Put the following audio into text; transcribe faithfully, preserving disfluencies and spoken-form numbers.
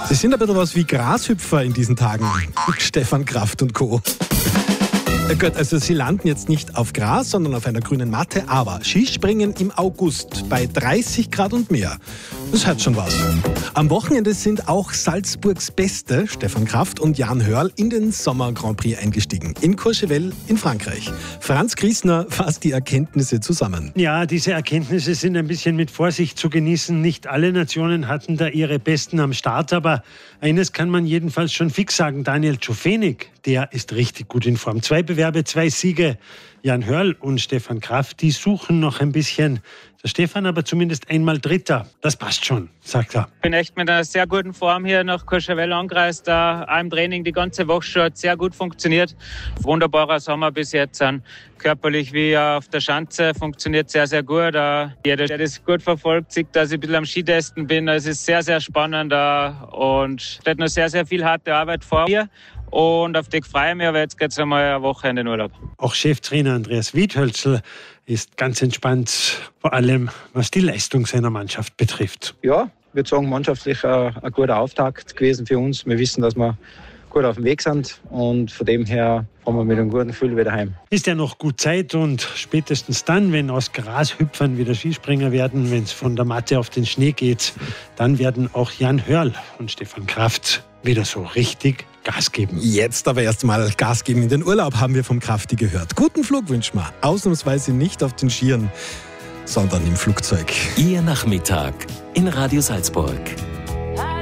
Sie sind ein bisschen was wie Grashüpfer in diesen Tagen. Stefan Kraft und Co. Ja gut, also Sie landen jetzt nicht auf Gras, sondern auf einer grünen Matte, aber Skispringen im August bei dreißig Grad und mehr. Das hat schon was. Am Wochenende sind auch Salzburgs Beste, Stefan Kraft und Jan Hörl, in den Sommer-Grand Prix eingestiegen. In Courchevel in Frankreich. Franz Griesner fasst die Erkenntnisse zusammen. Ja, diese Erkenntnisse sind ein bisschen mit Vorsicht zu genießen. Nicht alle Nationen hatten da ihre Besten am Start, aber eines kann man jedenfalls schon fix sagen. Daniel Czofenik, der ist richtig gut in Form. Zwei Bewerbe, zwei Siege. Jan Hörl und Stefan Kraft, die suchen noch ein bisschen. Der Stefan aber zumindest einmal Dritter. Das passt schon, sagt er. Ich bin echt mit einer sehr guten Form hier nach Courchevel angereist. Da auch im Training die ganze Woche schon hat sehr gut funktioniert. Wunderbarer Sommer bis jetzt. Körperlich wie auf der Schanze funktioniert sehr, sehr gut. Jeder, der das gut verfolgt, sieht, dass ich ein bisschen am Skitesten bin. Es ist sehr, sehr spannend und steht noch sehr, sehr viel harte Arbeit vor mir. Und auf die freue ich mich, aber jetzt geht es einmal eine Woche in den Urlaub. Auch Cheftrainer Andreas Wiedhölzl ist ganz entspannt, vor allem was die Leistung seiner Mannschaft betrifft. Ja, ich würde sagen, mannschaftlich ein, ein guter Auftakt gewesen für uns. Wir wissen, dass wir gut auf dem Weg sind und von dem her fahren wir mit einem guten Gefühl wieder heim. Ist ja noch gut Zeit und spätestens dann, wenn aus Grashüpfern wieder Skispringer werden, wenn es von der Matte auf den Schnee geht, dann werden auch Jan Hörl und Stefan Kraft wieder so richtig Gas geben. Jetzt aber erst mal Gas geben in den Urlaub, haben wir vom Krafti gehört. Guten Flug wünschen wir. Ausnahmsweise nicht auf den Skiern, sondern im Flugzeug. Ihr Nachmittag in Radio Salzburg.